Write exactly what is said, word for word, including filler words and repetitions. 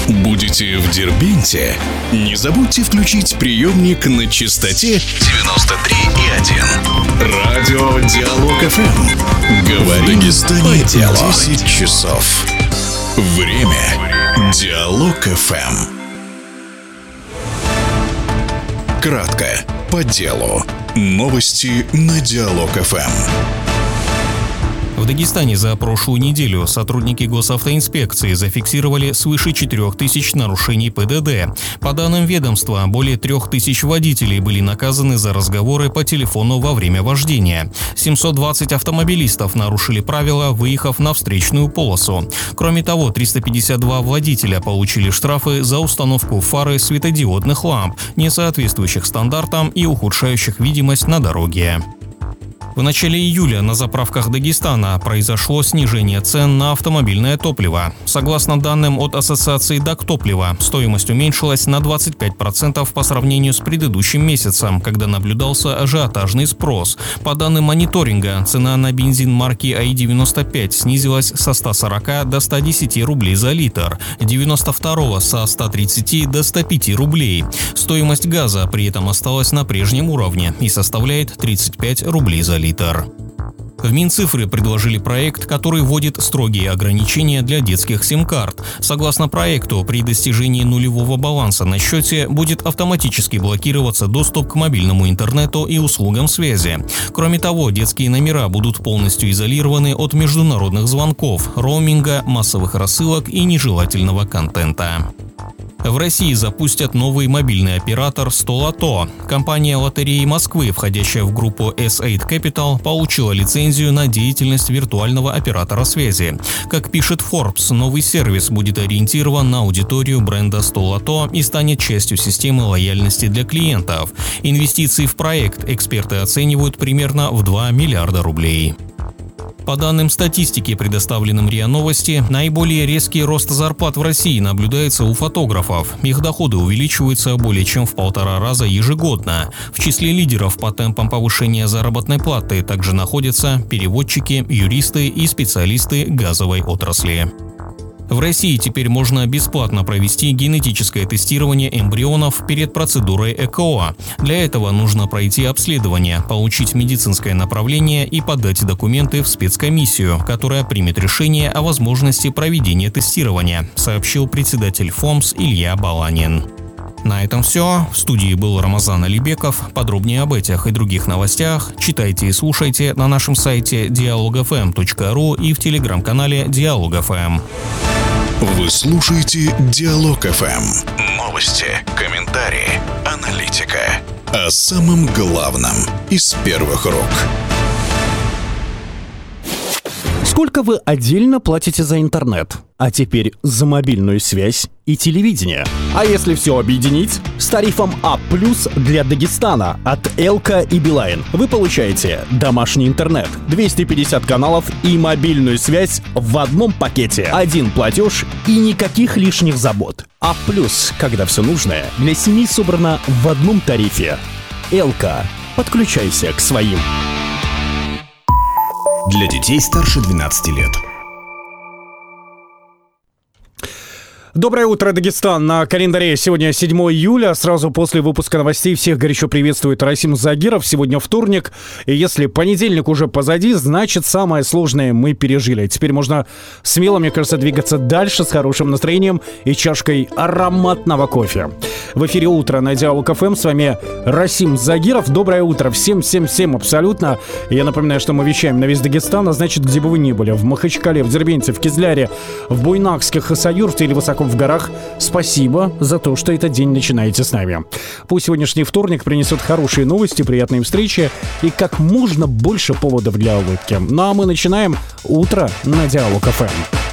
Будете в Дербенте? Не забудьте включить приемник на частоте девяносто три и один. Радио Диалог эф эм. Говорим Дагестане десять часов. Время. Диалог эф эм. Кратко, по делу. Новости на Диалог эф эм. В Дагестане за прошлую неделю сотрудники госавтоинспекции зафиксировали свыше четырех тысяч нарушений пэ дэ дэ. По данным ведомства, более трех тысяч водителей были наказаны за разговоры по телефону во время вождения. семьсот двадцать автомобилистов нарушили правила, выехав на встречную полосу. Кроме того, триста пятьдесят два водителя получили штрафы за установку фары светодиодных ламп, не соответствующих стандартам и ухудшающих видимость на дороге. В начале июля на заправках Дагестана произошло снижение цен на автомобильное топливо. Согласно данным от Ассоциации Дагтоплива, стоимость уменьшилась на двадцать пять процентов по сравнению с предыдущим месяцем, когда наблюдался ажиотажный спрос. По данным мониторинга, цена на бензин марки эй девяносто пять снизилась со ста сорока до ста десяти рублей за литр, девяносто второго со ста тридцати до ста пяти рублей. Стоимость газа при этом осталась на прежнем уровне и составляет тридцать пять рублей за литр. литр. В Минцифры предложили проект, который вводит строгие ограничения для детских сим-карт. Согласно проекту, при достижении нулевого баланса на счете будет автоматически блокироваться доступ к мобильному интернету и услугам связи. Кроме того, детские номера будут полностью изолированы от международных звонков, роуминга, массовых рассылок и нежелательного контента. В России запустят новый мобильный оператор сто лото. Компания лотереи Москвы, входящая в группу эс восемь Capital, получила лицензию на деятельность виртуального оператора связи. Как пишет Forbes, новый сервис будет ориентирован на аудиторию бренда сто лото и станет частью системы лояльности для клиентов. Инвестиции в проект эксперты оценивают примерно в два миллиарда рублей. По данным статистики, предоставленным РИА Новости, наиболее резкий рост зарплат в России наблюдается у фотографов. Их доходы увеличиваются более чем в полтора раза ежегодно. В числе лидеров по темпам повышения заработной платы также находятся переводчики, юристы и специалисты газовой отрасли. В России теперь можно бесплатно провести генетическое тестирование эмбрионов перед процедурой э ка о. Для этого нужно пройти обследование, получить медицинское направление и подать документы в спецкомиссию, которая примет решение о возможности проведения тестирования, сообщил председатель ФОМС Илья Баланин. На этом все. В студии был Рамазан Алибеков. Подробнее об этих и других новостях читайте и слушайте на нашем сайте диалог эф эм точка ру и в телеграм-канале Диалог эф эм. Вы слушаете Диалог эф эм. Новости, комментарии, аналитика. О самом главном из первых рук. Сколько вы отдельно платите за интернет? А теперь за мобильную связь и телевидение. А если все объединить? С тарифом А плюс для Дагестана от Элка и Билайн вы получаете домашний интернет, двести пятьдесят каналов и мобильную связь в одном пакете. Один платеж и никаких лишних забот. А плюс, когда все нужное для семьи собрано в одном тарифе. Элка. Подключайся к своим. Для детей старше двенадцати лет. Доброе утро, Дагестан. На календаре сегодня седьмое июля. Сразу после выпуска новостей всех горячо приветствует Расим Загиров. Сегодня вторник. И если понедельник уже позади, значит, самое сложное мы пережили. Теперь можно смело, мне кажется, двигаться дальше с хорошим настроением и чашкой ароматного кофе. В эфире «Утро» на Диалог эф эм. С вами Расим Загиров. Доброе утро всем-всем-всем абсолютно. Я напоминаю, что мы вещаем на весь Дагестан, а значит, где бы вы ни были. В Махачкале, в Дербенте, в Кизляре, в Буйнакске, Хасавюрте или высоко в горах. Спасибо за то, что этот день начинаете с нами. Пусть сегодняшний вторник принесет хорошие новости, приятные встречи и как можно больше поводов для улыбки. Ну а мы начинаем утро на Диалог эф эм.